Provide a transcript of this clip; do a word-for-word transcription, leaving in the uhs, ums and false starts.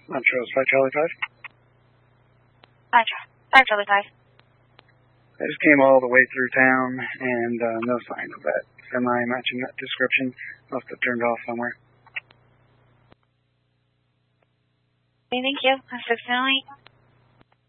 Montrose five Charlie five. five, five Charlie five. I just came all the way through town, and uh, no sign of that semi matching that description. Must have turned off somewhere. Okay, thank you. six nine eight.